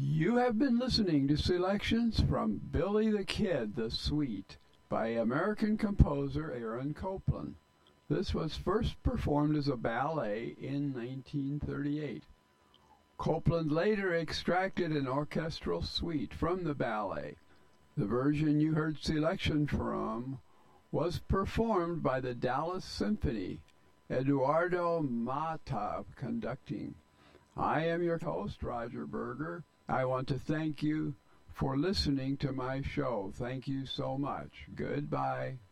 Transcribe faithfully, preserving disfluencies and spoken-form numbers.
You have been listening to selections from Billy the Kid, the Sweet by American composer Aaron Copland. This was first performed as a ballet in nineteen thirty-eight. Copland later extracted an orchestral suite from the ballet. The version you heard selection from was performed by the Dallas Symphony, Eduardo Mata conducting. I am your host, Roger Berger. I want to thank you for listening to my show. Thank you so much. Goodbye.